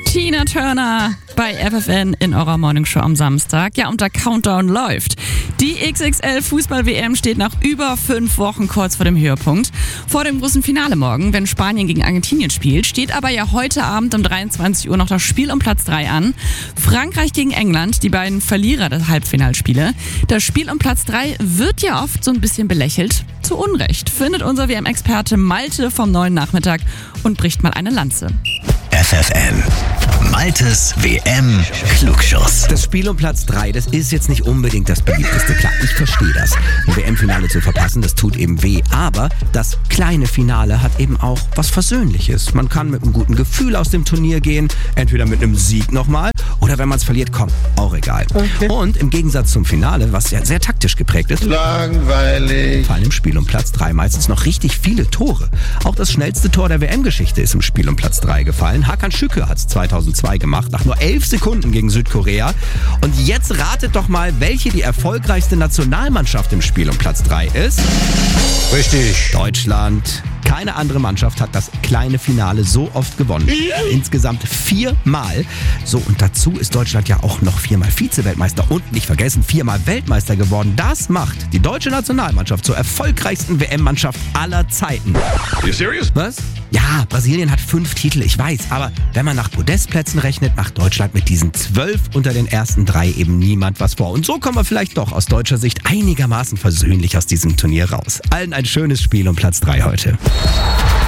Tina Turner bei FFN in eurer Morningshow am Samstag. Ja, und der Countdown läuft. Die XXL-Fußball-WM steht nach über 5 Wochen kurz vor dem Höhepunkt. Vor dem großen Finale morgen, wenn Spanien gegen Argentinien spielt, steht aber ja heute Abend um 23 Uhr noch das Spiel um Platz 3 an. Frankreich gegen England, die beiden Verlierer der Halbfinalspiele. Das Spiel um Platz 3 wird ja oft so ein bisschen belächelt. Zu Unrecht, findet unser WM-Experte Malte vom Neuen Nachmittag und bricht mal eine Lanze. FFN. Maltes WM-Klugschuss. Das Spiel um Platz 3, das ist jetzt nicht unbedingt das beliebteste. Klar, ich verstehe das. Ein WM-Finale zu verpassen, das tut eben weh. Aber das kleine Finale hat eben auch was Versöhnliches. Man kann mit einem guten Gefühl aus dem Turnier gehen. Entweder mit einem Sieg nochmal oder wenn man es verliert, komm, auch egal. Okay. Und im Gegensatz zum Finale, was ja sehr taktisch geprägt ist, langweilig, fallen im Spiel um Platz 3 meistens noch richtig viele Tore. Auch das schnellste Tor der WM-Geschichte ist im Spiel um Platz 3 gefallen. Hakan Şükür hat es 2002 gemacht, nach nur 11 Sekunden gegen Südkorea. Und jetzt ratet doch mal, welche die erfolgreichste Nationalmannschaft im Spiel um Platz 3 ist. richtig. Deutschland. Keine andere Mannschaft hat das kleine Finale so oft gewonnen. Insgesamt 4-mal. So, und dazu ist Deutschland ja auch noch 4-mal Vize-Weltmeister und nicht vergessen, 4-mal Weltmeister geworden. Das macht die deutsche Nationalmannschaft zur erfolgreichsten WM-Mannschaft aller Zeiten. You serious? Was? Ja, Brasilien hat 5 Titel, ich weiß. Aber wenn man nach Podestplätzen rechnet, macht Deutschland mit diesen 12 unter den ersten 3 eben niemand was vor. Und so kommen wir vielleicht doch aus deutscher Sicht einigermaßen versöhnlich aus diesem Turnier raus. Allen ein schönes Spiel um Platz 3 heute.